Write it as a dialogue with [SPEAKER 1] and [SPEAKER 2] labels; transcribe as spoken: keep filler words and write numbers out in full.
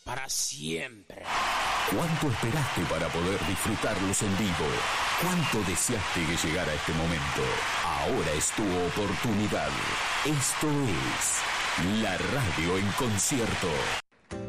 [SPEAKER 1] para siempre.
[SPEAKER 2] ¿Cuánto esperaste para poder disfrutarlos en vivo? ¿Cuánto deseaste que llegara este momento? Ahora es tu oportunidad. Esto es La Radio en Concierto.